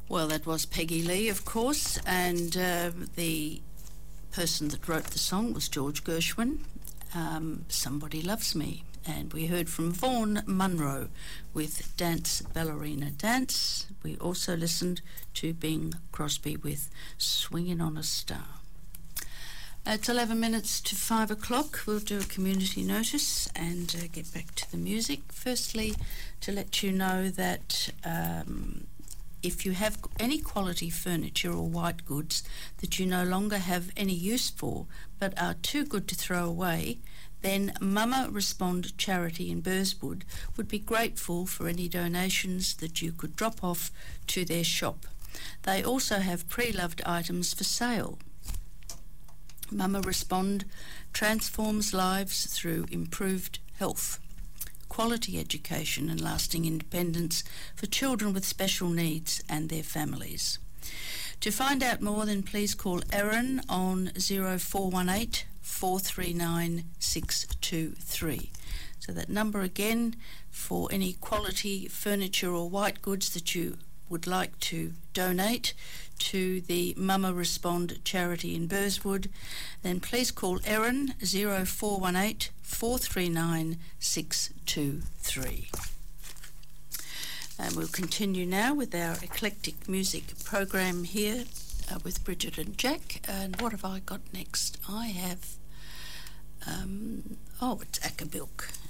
Well, that was Peggy Lee, of course, and the person that wrote the song was George Gershwin. Somebody Loves Me. And we heard from Vaughan Munro with Dance Ballerina Dance. We also listened to Bing Crosby with Swingin' on a Star. It's 11 minutes to 5 o'clock. We'll do a community notice and get back to the music. Firstly, to let you know that if you have any quality furniture or white goods that you no longer have any use for but are too good to throw away, then Mama Respond Charity in Burswood would be grateful for any donations that you could drop off to their shop. They also have pre-loved items for sale. Mama Respond transforms lives through improved health, quality education and lasting independence for children with special needs and their families. To find out more, then please call Erin on 0418 439 623. So that number again for any quality furniture or white goods that you would like to donate to the Mama Respond charity in Burswood, then please call Erin 0418 439 623. And we'll continue now with our eclectic music program here with Bridget and Jack. And what have I got next? I have, it's Acapulco.